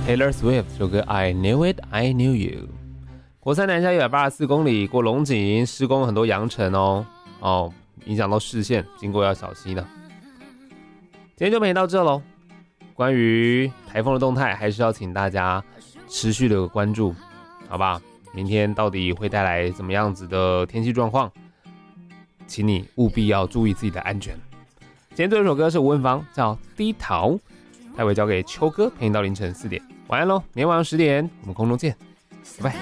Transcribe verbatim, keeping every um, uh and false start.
Taylor Swift 这首歌 I Knew It, I Knew You。国三南下一百八十四公里，过龙井施工很多扬尘哦，哦，影响到视线，经过要小心了。今天就陪到这喽。关于台风的动态，还是要请大家持续的关注，好吧？明天到底会带来怎么样子的天气状况？请你务必要注意自己的安全。今天最后一首歌是吴文芳，叫《低桃》，待会交给秋哥陪你到凌晨四点。晚安喽，明天晚上十点我们空中见，拜拜。